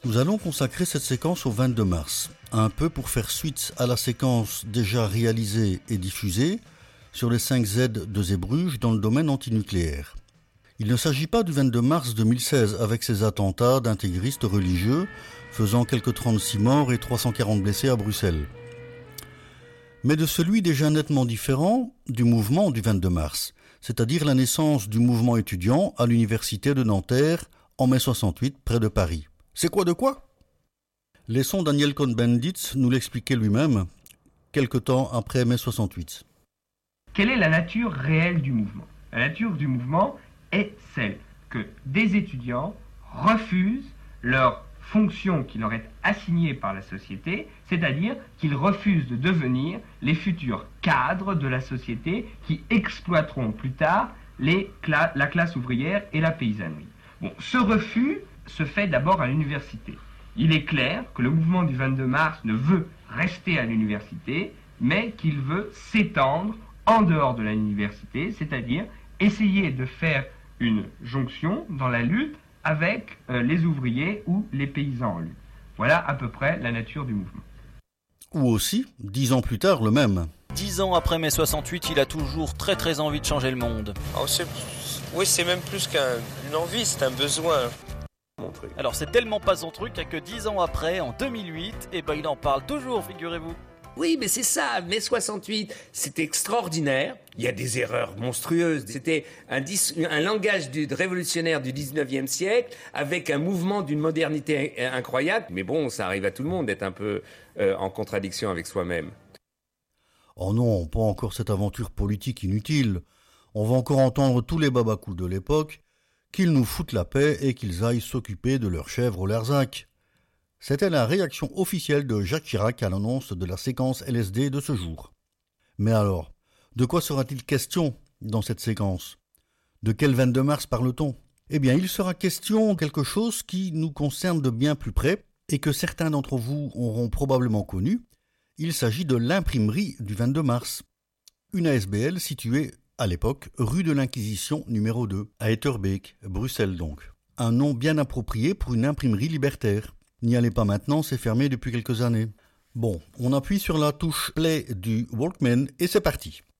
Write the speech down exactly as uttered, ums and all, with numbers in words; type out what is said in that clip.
Nous allons consacrer cette séquence au vingt-deux mars, un peu pour faire suite à la séquence déjà réalisée et diffusée sur les cinq Z de Zeebrugge dans le domaine antinucléaire. Il ne s'agit pas du vingt-deux mars deux mille seize avec ses attentats d'intégristes religieux faisant quelques trente-six morts et trois cent quarante blessés à Bruxelles, mais de celui déjà nettement différent du mouvement du vingt-deux mars, c'est-à-dire la naissance du mouvement étudiant à l'université de Nanterre en mai soixante-huit près de Paris. C'est quoi de quoi ? Laissons Daniel Cohn-Bendit nous l'expliquer lui-même, quelque temps après mai soixante-huit. Quelle est la nature réelle du mouvement ? La nature du mouvement est celle que des étudiants refusent leur fonction qui leur est assignée par la société, c'est-à-dire qu'ils refusent de devenir les futurs cadres de la société qui exploiteront plus tard les cla- la classe ouvrière et la paysannerie. Bon, ce refus se fait d'abord à l'université. Il est clair que le mouvement du vingt-deux mars ne veut rester à l'université, mais qu'il veut s'étendre en dehors de l'université, c'est-à-dire essayer de faire une jonction dans la lutte avec euh, les ouvriers ou les paysans en lutte. Voilà à peu près la nature du mouvement. Ou aussi, dix ans plus tard, le même. Dix ans après mai soixante-huit, il a toujours très très envie de changer le monde. Oh, c'est... Oui, c'est même plus qu'une envie, c'est un besoin. Alors c'est tellement pas son truc que dix ans après, en deux mille huit, eh ben il en parle toujours, figurez-vous. Oui, mais c'est ça, mai soixante-huit, c'était extraordinaire. Il y a des erreurs monstrueuses. C'était un, dis- un langage du, révolutionnaire du dix-neuvième siècle avec un mouvement d'une modernité incroyable. Mais bon, ça arrive à tout le monde d'être un peu euh, en contradiction avec soi-même. Oh non, pas encore cette aventure politique inutile. On va encore entendre tous les babacous de l'époque qu'ils nous foutent la paix et qu'ils aillent s'occuper de leurs chèvres au Lerzac. C'était la réaction officielle de Jacques Chirac à l'annonce de la séquence L S D de ce jour. Mais alors, de quoi sera-t-il question dans cette séquence ? De quel vingt-deux mars parle-t-on ? Eh bien, il sera question de quelque chose qui nous concerne de bien plus près et que certains d'entre vous auront probablement connu. Il s'agit de l'imprimerie du vingt-deux mars. Une A S B L située, à l'époque, rue de l'Inquisition numéro deux, à Etterbeek, Bruxelles donc. Un nom bien approprié pour une imprimerie libertaire. N'y allez pas maintenant, c'est fermé depuis quelques années. Bon, on appuie sur la touche play du Walkman et c'est parti.